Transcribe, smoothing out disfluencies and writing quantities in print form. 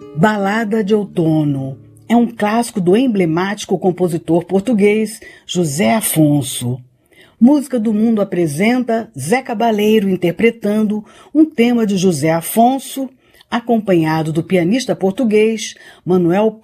Balada de Outono é um clássico do emblemático compositor português José Afonso. Música do Mundo apresenta Zé Cabaleiro interpretando um tema de José Afonso, acompanhado do pianista português Manuel